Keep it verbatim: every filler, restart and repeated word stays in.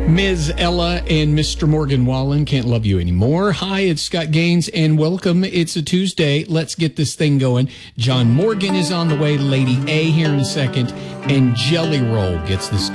Miz Ella and Mister Morgan Wallen, Can't Love You Anymore. Hi, it's Scott Gaines, and welcome. It's a Tuesday. Let's get this thing going. John Morgan is on the way, Lady A here in a second, and Jelly Roll gets this